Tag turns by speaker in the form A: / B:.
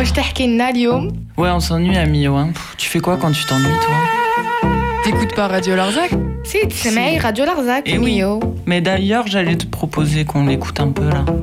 A: واش تحكي لنا اليوم؟
B: Ouais, on s'ennuie à Millau. Hein. Tu fais quoi quand tu t'ennuies, toi?
C: T'écoutes pas Radio Larzac?
A: Si, تسمعي راديو لارزاك
B: Eh oui.
A: ميو.
B: Mais d'ailleurs, j'allais te proposer qu'on l'écoute un peu, là.